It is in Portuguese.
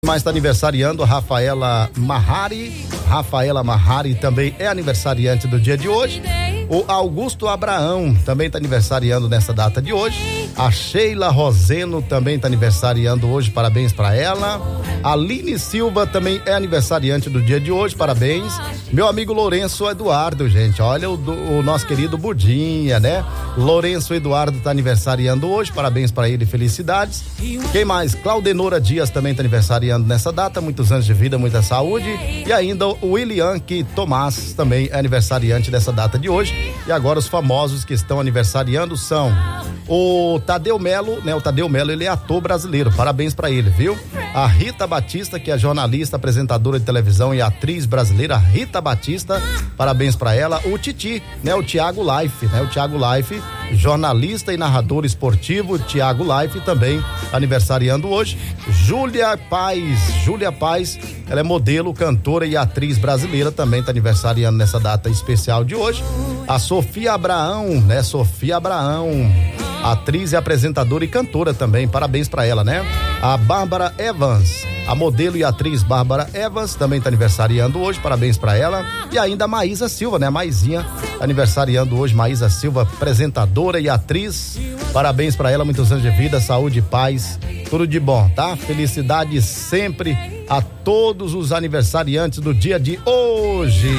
Mas está aniversariando a Rafaela Mahari. Rafaela Mahari também é aniversariante do dia de hoje. O Augusto Abraão também está aniversariando nessa data de hoje. A Sheila Roseno também está aniversariando hoje, parabéns para ela. A Aline Silva também é aniversariante do dia de hoje, parabéns. Meu amigo Lourenço Eduardo, gente, olha o nosso querido Budinha, né? Lourenço Eduardo está aniversariando hoje, parabéns para ele, felicidades. Quem mais? Claudenora Dias também está aniversariando nessa data, muitos anos de vida, muita saúde. E ainda o William Tomás também é aniversariante dessa data de hoje. E agora os famosos que estão aniversariando são o Tadeu Melo, né? O Tadeu Melo, ele é ator brasileiro, parabéns pra ele, viu? A Rita Batista, que é jornalista, apresentadora de televisão e atriz brasileira, Rita Batista, parabéns pra ela. O Titi, né? O Thiago Life, né? O Thiago Life, jornalista e narrador esportivo, Thiago Life também aniversariando hoje. Júlia Paz, ela é modelo, cantora e atriz brasileira, também tá aniversariando nessa data especial de hoje. A Sofia Abraão, né? Sofia Abraão, atriz e apresentadora e cantora também, parabéns pra ela, né? A Bárbara Evans, a modelo e atriz Bárbara Evans, também tá aniversariando hoje, parabéns pra ela. E ainda a Maísa Silva, né? A Maisinha, aniversariando hoje, Maísa Silva, apresentadora e atriz, parabéns pra ela, muitos anos de vida, saúde e paz, tudo de bom, tá? Felicidade sempre a todos os aniversariantes do dia de hoje.